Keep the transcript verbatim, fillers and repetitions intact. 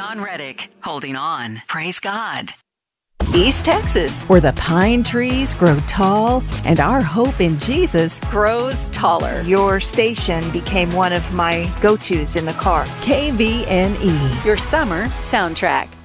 John Reddick, holding on. Praise God. East Texas, where the pine trees grow tall and our hope in Jesus grows taller. Your station became one of my go-tos in the car. K V N E, your summer soundtrack.